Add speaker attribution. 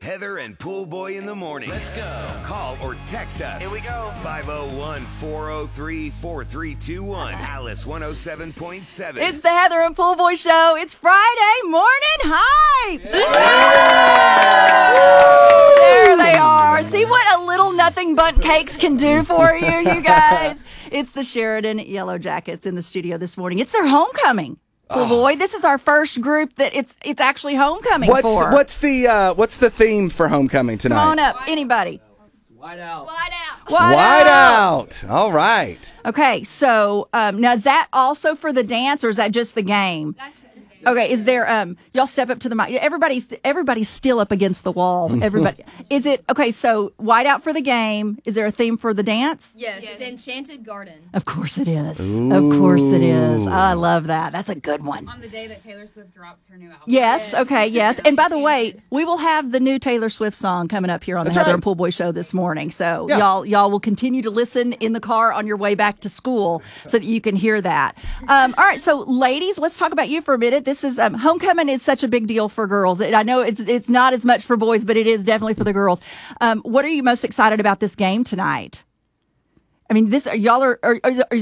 Speaker 1: Heather and Pool Boy in the morning. Let's go. Call or text us.
Speaker 2: Here we go.
Speaker 1: 501-403-4321. Alice 107.7.
Speaker 3: It's the Heather and Pool Boy Show. It's Friday morning. Hi. There they are. See what a little nothing bundt cakes can do for you guys. It's the Sheridan Yellow Jackets in the studio this morning. It's their homecoming. Pool Boy, this is our first group that it's actually homecoming for.
Speaker 2: What's the theme for homecoming tonight?
Speaker 3: Come on up, anybody.
Speaker 4: Wide out.
Speaker 2: Wide out. All right.
Speaker 3: Okay, so now is that also for the dance or is that just the game? Okay, is there y'all step up to the mic. Everybody's still up against the wall. Everybody. Is it okay, so white out for the game. Is there a theme for the dance?
Speaker 5: Yes, it's Enchanted Garden.
Speaker 3: Of course it is. Ooh. Of course it is. I love that. That's a good one.
Speaker 6: On the day that Taylor Swift drops her new album.
Speaker 3: Yes, okay, yes. And by the way, we will have the new Taylor Swift song coming up here on the Heather and Pool Boy Show this morning. So y'all will continue to listen in the car on your way back to school so that you can hear that. All right, so ladies, let's talk about you for a minute. This is homecoming is such a big deal for girls. I know it's not as much for boys, but it is definitely for the girls. What are you most excited about this game tonight? I mean, y'all are